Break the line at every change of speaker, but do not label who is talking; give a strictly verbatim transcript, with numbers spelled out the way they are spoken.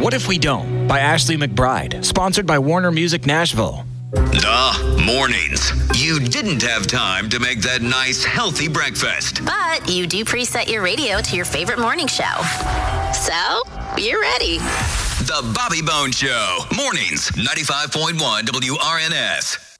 What If We Don't by Ashley McBride, sponsored by Warner Music Nashville.
The mornings. You didn't have time to make that nice, healthy breakfast.
But you do preset your radio to your favorite morning show. So, you're ready.
The Bobby Bones Show. Mornings, ninety-five point one W R N S.